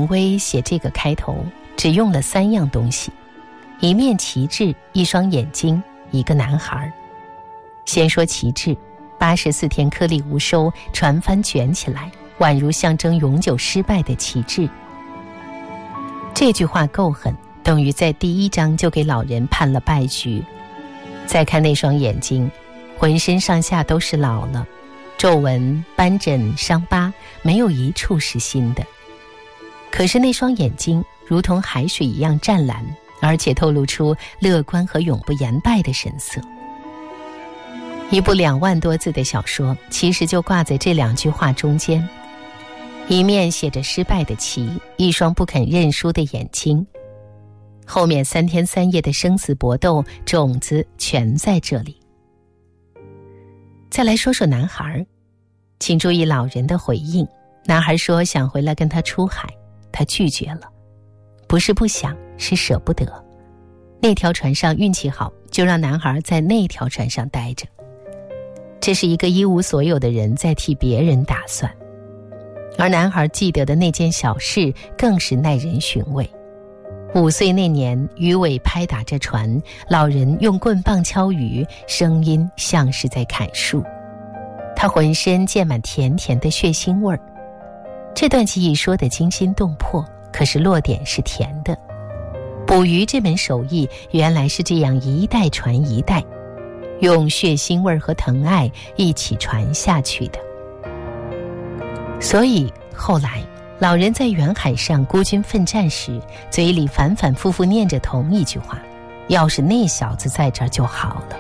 董威写这个开头只用了3样东西：一面旗帜，一双眼睛，一个男孩。先说旗帜，84天颗粒无收，船帆卷起来，宛如象征永久失败的旗帜。这句话够狠，等于在第1章就给老人判了败局。再看那双眼睛，浑身上下都是老了，皱纹、斑疹、伤疤，没有一处是新的。可是那双眼睛如同海水一样湛蓝，而且透露出乐观和永不言败的神色。一部2万多字的小说，其实就挂在这2句话中间。一面写着失败的旗，一双不肯认输的眼睛，后面3天3夜的生死搏斗，种子全在这里。再来说说男孩，请注意老人的回应。男孩说想回来跟他出海，他拒绝了，不是不想，是舍不得。那条船上运气好，就让男孩在那条船上待着。这是一个一无所有的人在替别人打算，而男孩记得的那件小事更是耐人寻味。5岁那年，鱼尾拍打着船，老人用棍棒敲鱼，声音像是在砍树。他浑身溅满甜甜的血腥味儿。这段记忆说得惊心动魄，可是落点是甜的。捕鱼这门手艺原来是这样一代传一代，用血腥味和疼爱一起传下去的。所以后来老人在远海上孤军奋战时，嘴里反反复复念着同一句话：要是那小子在这儿就好了。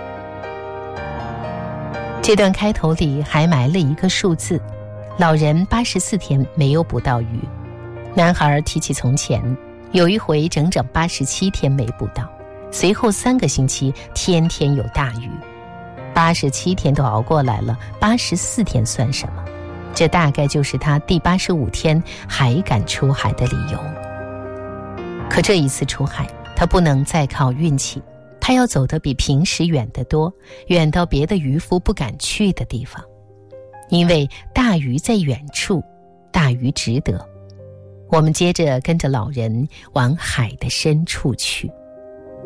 这段开头里还埋了一个数字，老人84天没有捕到鱼。男孩提起从前，有一回整整87天没捕到，随后3个星期天天有大鱼。87天都熬过来了，84天算什么？这大概就是他第85天还敢出海的理由。可这一次出海，他不能再靠运气，他要走得比平时远得多，远到别的渔夫不敢去的地方。因为大鱼在远处，大鱼值得。我们接着跟着老人往海的深处去。